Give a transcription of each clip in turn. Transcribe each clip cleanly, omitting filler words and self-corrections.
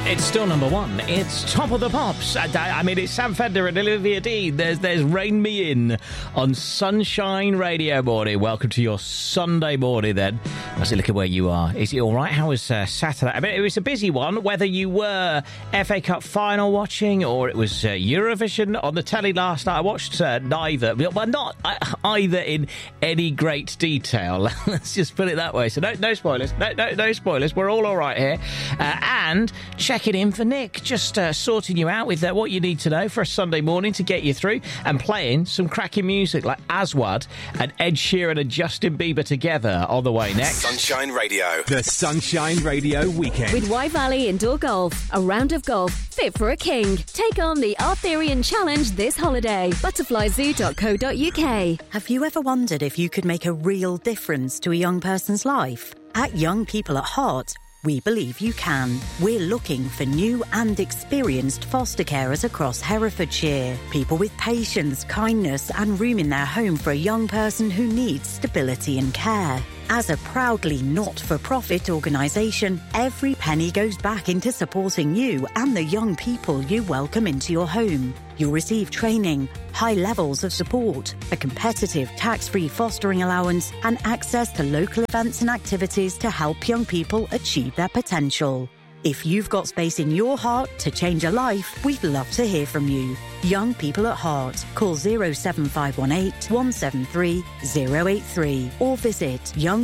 It's still number one. It's Top of the Pops. I mean, it's Sam Fender and Olivia Dean. There's Rain Me In on Sunshine Radio morning. Welcome to your Sunday morning, then. How's it looking where you are? Is it all right? How was Saturday? I mean, it was a busy one, whether you were FA Cup final watching or it was Eurovision on the telly last night. I watched neither, but not either in any great detail. Let's just put it that way. So no spoilers. No spoilers. We're all right here. And checking in for Nick, just sorting you out with what you need to know for a Sunday morning to get you through, and playing some cracking music like Aswad and Ed Sheeran and Justin Bieber together on the way next. Sunshine Radio. The Sunshine Radio Weekend. With Wye Valley Indoor Golf, a round of golf fit for a king. Take on the Arthurian Challenge this holiday. Butterflyzoo.co.uk. Have you ever wondered if you could make a real difference to a young person's life? At Young People at Heart, we believe you can. We're looking for new and experienced foster carers across Herefordshire. People with patience, kindness and room in their home for a young person who needs stability and care. As a proudly not-for-profit organisation, every penny goes back into supporting you and the young people you welcome into your home. You'll receive training, high levels of support, a competitive tax-free fostering allowance and access to local events and activities to help young people achieve their potential. If you've got space in your heart to change a life, we'd love to hear from you. Young People at Heart. Call 07518 173 083 or visit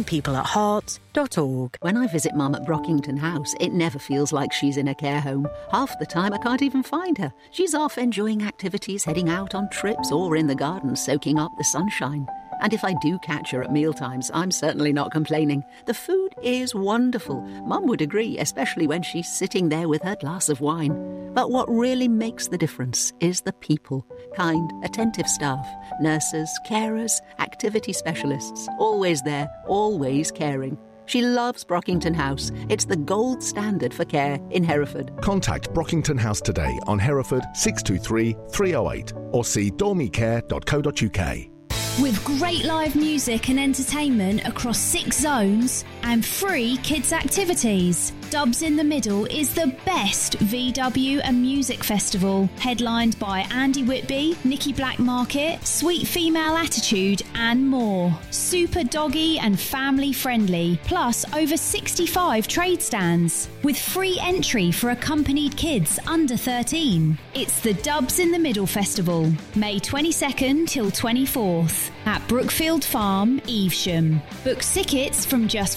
youngpeopleatheart.org. When I visit Mum at Brockington House, it never feels like she's in a care home. Half the time I can't even find her. She's off enjoying activities, heading out on trips or in the garden soaking up the sunshine. And if I do catch her at mealtimes, I'm certainly not complaining. The food is wonderful. Mum would agree, especially when she's sitting there with her glass of wine. But what really makes the difference is the people. Kind, attentive staff, nurses, carers, activity specialists. Always there, always caring. She loves Brockington House. It's the gold standard for care in Hereford. Contact Brockington House today on Hereford 623 308 or see dormicare.co.uk. With great live music and entertainment across 6 zones and free kids' activities, Dubs in the Middle is the best VW and music festival, headlined by Andy Whitby, Nicky Blackmarket, Sweet Female Attitude and more. Super doggy and family friendly, plus over 65 trade stands, with free entry for accompanied kids under 13. It's the Dubs in the Middle Festival, May 22nd till 24th. At Brookfield Farm, Evesham. Book tickets from just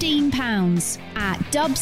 £15 at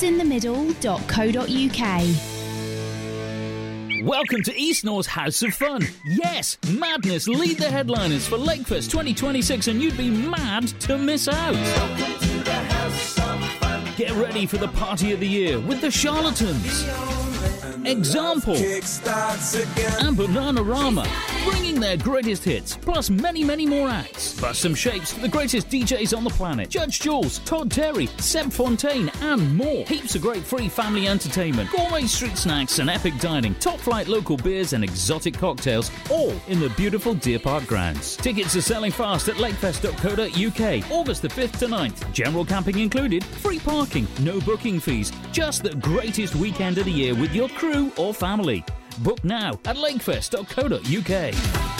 dubsinthemiddle.co.uk. Welcome to East North's House of Fun. Yes, Madness lead the headliners for Lakefest 2026 and you'd be mad to miss out. Welcome to the House of Fun. Get ready for the party of the year with the Charlatans, Example, and Bananarama, bringing their greatest hits, plus many, many more acts. Plus some shapes for the greatest DJs on the planet. Judge Jules, Todd Terry, Seb Fontaine, and more. Heaps of great free family entertainment, gourmet street snacks and epic dining, top-flight local beers and exotic cocktails, all in the beautiful Deer Park grounds. Tickets are selling fast at lakefest.co.uk, August the 5th to 9th. General camping included, free parking, no booking fees. Just the greatest weekend of the year with your crew or family. Book now at lakefest.co.uk.